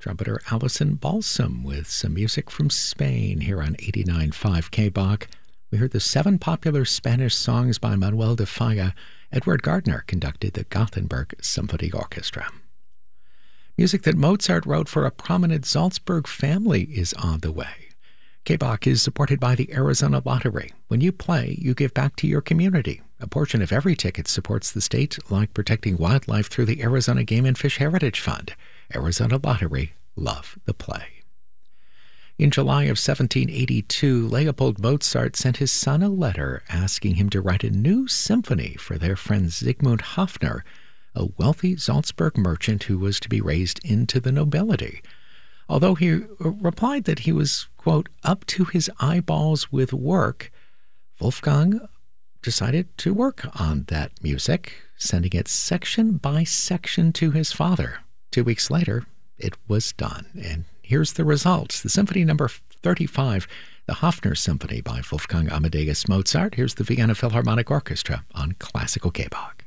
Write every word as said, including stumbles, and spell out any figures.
trumpeter Alison Balsam with some music from Spain here on eighty-nine point five K B O C. We heard the seven popular Spanish songs by Manuel de Falla. Edward Gardner conducted the Gothenburg Symphony Orchestra. Music that Mozart wrote for a prominent Salzburg family is on the way. K B O C is supported by the Arizona Lottery. When you play, you give back to your community. A portion of every ticket supports the state, like protecting wildlife through the Arizona Game and Fish Heritage Fund. Arizona Lottery, love the play. In July of seventeen eighty-two, Leopold Mozart sent his son a letter asking him to write a new symphony for their friend Zygmunt Hofner, a wealthy Salzburg merchant who was to be raised into the nobility. Although he replied that he was, quote, up to his eyeballs with work, Wolfgang decided to work on that music, sending it section by section to his father. Two weeks later, it was done, and here's the results. The Symphony Number thirty-five, the Hofner Symphony by Wolfgang Amadeus Mozart. Here's the Vienna Philharmonic Orchestra on Classical K B O C.